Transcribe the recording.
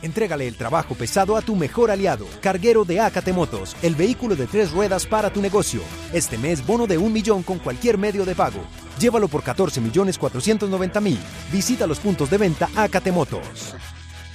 Entrégale el trabajo pesado a tu mejor aliado, Carguero de AKT Motos, el vehículo de 3 ruedas para tu negocio. Este mes, bono de 1 millón con cualquier medio de pago. Llévalo por 14.490.000. Visita los puntos de venta AKT Motos.